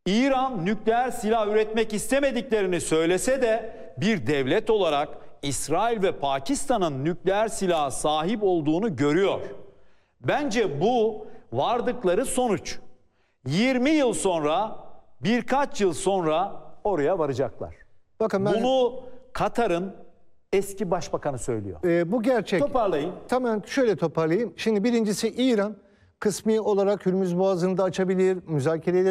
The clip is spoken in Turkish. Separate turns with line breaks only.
İran nükleer silah üretmek istemediklerini söylese de bir devlet olarak İsrail ve Pakistan'ın nükleer silaha sahip olduğunu görüyor. Bence bu vardıkları sonuç. 20 yıl sonra, birkaç yıl sonra oraya varacaklar.
Bakın
Bunu Katar'ın eski başbakanı söylüyor.
bu gerçek.
Toparlayın.
Tamam, şöyle toparlayayım. Şimdi birincisi, İran kısmi olarak Hürmüz Boğazı'nı da açabilir, müzakereyle